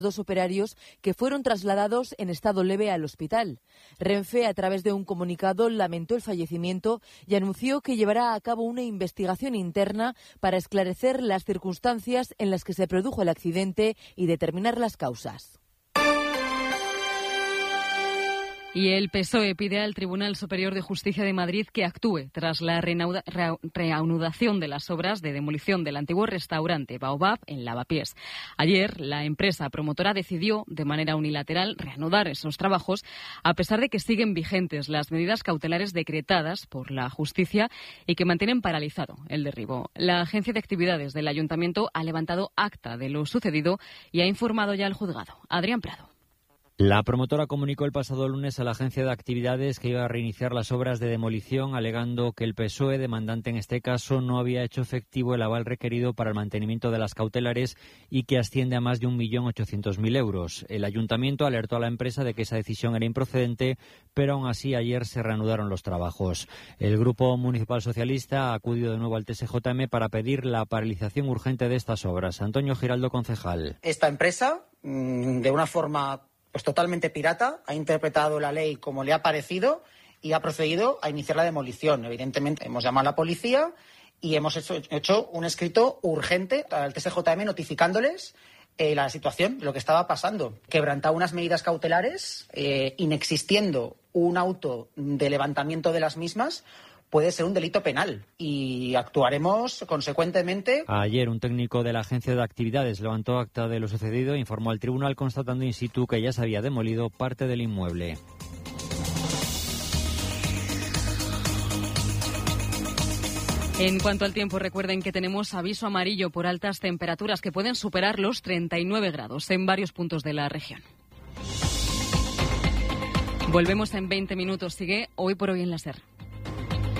2 operarios que fueron trasladados en estado leve al hospital. Renfe, a través de un comunicado, lamentó el fallecimiento y anunció que llevará a cabo una investigación interna para esclarecer las circunstancias en las que se produjo el accidente y determinar las causas. Y el PSOE pide al Tribunal Superior de Justicia de Madrid que actúe tras la reanudación de las obras de demolición del antiguo restaurante Baobab en Lavapiés. Ayer, la empresa promotora decidió de manera unilateral reanudar esos trabajos, a pesar de que siguen vigentes las medidas cautelares decretadas por la justicia y que mantienen paralizado el derribo. La Agencia de Actividades del Ayuntamiento ha levantado acta de lo sucedido y ha informado ya al juzgado. Adrián Prado. La promotora comunicó el pasado lunes a la Agencia de Actividades que iba a reiniciar las obras de demolición, alegando que el PSOE, demandante en este caso, no había hecho efectivo el aval requerido para el mantenimiento de las cautelares y que asciende a más de 1.800.000 euros. El ayuntamiento alertó a la empresa de que esa decisión era improcedente, pero aún así ayer se reanudaron los trabajos. El Grupo Municipal Socialista ha acudido de nuevo al TSJM para pedir la paralización urgente de estas obras. Antonio Giraldo, concejal. Esta empresa, de una forma totalmente pirata, ha interpretado la ley como le ha parecido y ha procedido a iniciar la demolición. Evidentemente, hemos llamado a la policía y hemos hecho un escrito urgente al TSJM notificándoles la situación, lo que estaba pasando. Quebrantaba unas medidas cautelares, inexistiendo un auto de levantamiento de las mismas, puede ser un delito penal y actuaremos consecuentemente. Ayer un técnico de la Agencia de Actividades levantó acta de lo sucedido e informó al tribunal constatando in situ que ya se había demolido parte del inmueble. En cuanto al tiempo, recuerden que tenemos aviso amarillo por altas temperaturas que pueden superar los 39 grados en varios puntos de la región. Volvemos en 20 minutos. Sigue Hoy por Hoy en la SER.